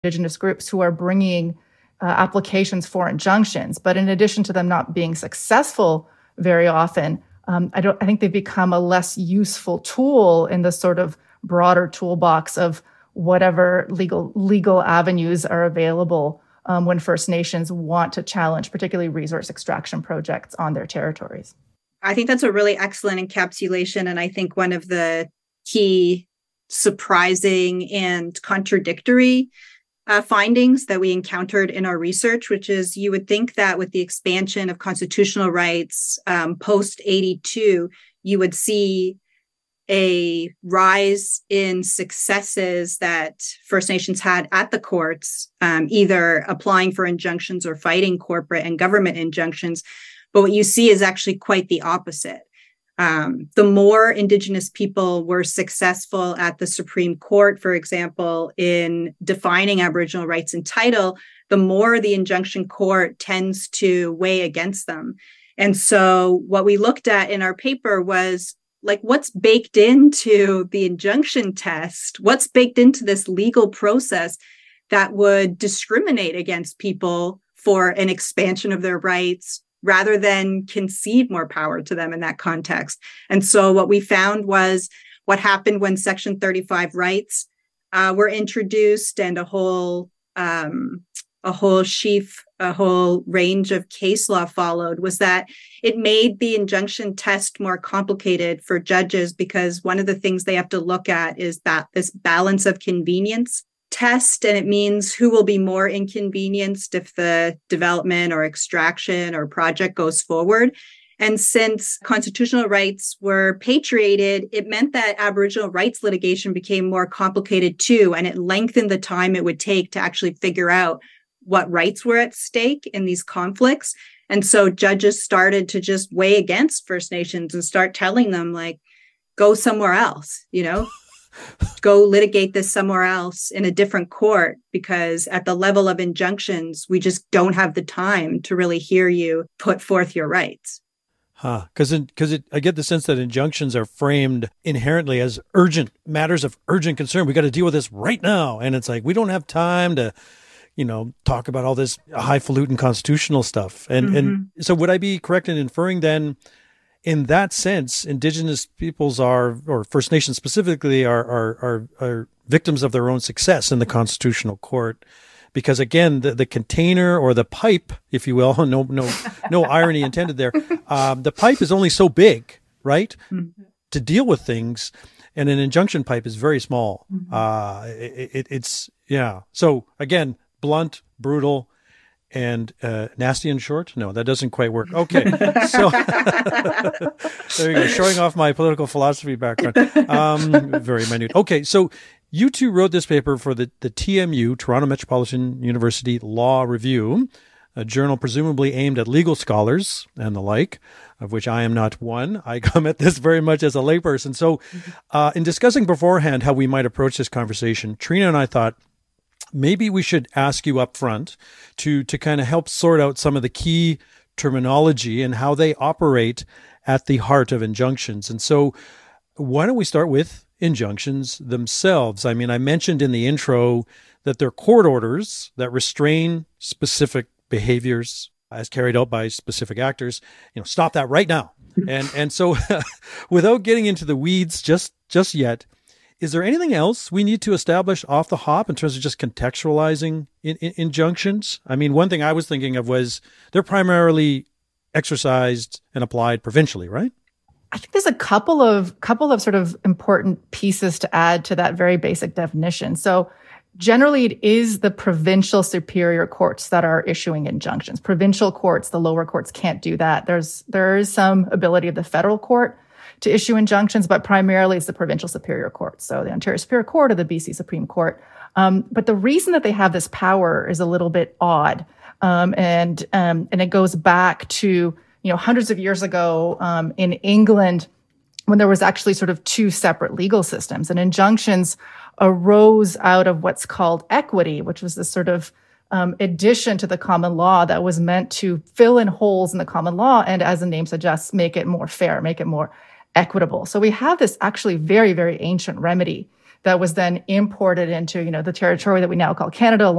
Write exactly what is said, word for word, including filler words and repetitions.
Indigenous groups who are bringing uh, applications for injunctions. But in addition to them not being successful very often, um, I don't. I think they've become a less useful tool in the sort of broader toolbox of whatever legal legal avenues are available um, when First Nations want to challenge, particularly resource extraction projects on their territories. I think that's a really excellent encapsulation, and I think one of the key surprising and contradictory uh, findings that we encountered in our research, which is you would think that with the expansion of constitutional rights um, post eighty-two, you would see a rise in successes that First Nations had at the courts, um, either applying for injunctions or fighting corporate and government injunctions. But what you see is actually quite the opposite. Um, the more Indigenous people were successful at the Supreme Court, for example, in defining Aboriginal rights and title, the more the injunction court tends to weigh against them. And so what we looked at in our paper was like, what's baked into the injunction test? What's baked into this legal process that would discriminate against people for an expansion of their rights rather than concede more power to them in that context? And so what we found was what happened when Section thirty-five rights uh, were introduced and a whole um, a whole sheaf, a whole range of case law followed, was that it made the injunction test more complicated for judges, because one of the things they have to look at is that this balance of convenience test, and it means who will be more inconvenienced if the development or extraction or project goes forward. And since constitutional rights were patriated, it meant that Aboriginal rights litigation became more complicated too, and it lengthened the time it would take to actually figure out what rights were at stake in these conflicts. And so judges started to just weigh against First Nations and start telling them, like, go somewhere else, you know? Go litigate this somewhere else in a different court, because at the level of injunctions, we just don't have the time to really hear you put forth your rights. Huh. Because because I get the sense that injunctions are framed inherently as urgent matters of urgent concern. We got to deal with this right now. And it's like, we don't have time to, you know, talk about all this highfalutin constitutional stuff. And, mm-hmm. and so would I be correct in inferring then, in that sense, Indigenous peoples are, or First Nations specifically, are, are are are victims of their own success in the constitutional court, because again, the, the container or the pipe, if you will, no no no irony intended there. Um, the pipe is only so big, right, mm-hmm. to deal with things, and an injunction pipe is very small. Mm-hmm. Uh, it, it, it's yeah. So again, blunt, brutal. And uh, nasty and short? No, that doesn't quite work. Okay. So there you go. Showing off my political philosophy background. Um, very minute. Okay. So you two wrote this paper for the, the T M U, Toronto Metropolitan University Law Review, a journal presumably aimed at legal scholars and the like, of which I am not one. I come at this very much as a layperson. So uh, in discussing beforehand how we might approach this conversation, Trina and I thought, maybe we should ask you up front to, to kind of help sort out some of the key terminology and how they operate at the heart of injunctions. And so why don't we start with injunctions themselves? I mean, I mentioned in the intro that they're court orders that restrain specific behaviors as carried out by specific actors. You know, stop that right now. And and so without getting into the weeds just just yet, is there anything else we need to establish off the hop in terms of just contextualizing in, in, injunctions? I mean, one thing I was thinking of was they're primarily exercised and applied provincially, right? I think there's a couple of couple of sort of important pieces to add to that very basic definition. So generally, it is the provincial superior courts that are issuing injunctions. Provincial courts, the lower courts, can't do that. There's there is some ability of the federal court to issue injunctions, but primarily it's the provincial superior court. So the Ontario Superior Court or the B C Supreme Court. Um, but the reason that they have this power is a little bit odd. Um, and, um, and it goes back to, you know, hundreds of years ago, um, in England, when there was actually sort of two separate legal systems, and injunctions arose out of what's called equity, which was this sort of Um, addition to the common law that was meant to fill in holes in the common law and, as the name suggests, make it more fair, make it more equitable. So we have this actually very, very ancient remedy that was then imported into, you know, the territory that we now call Canada,